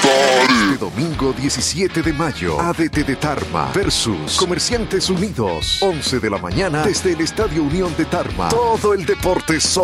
Este domingo 17 de mayo, ADT de Tarma versus Comerciantes Unidos, 11 de la mañana desde el Estadio Unión de Tarma. Todo el deporte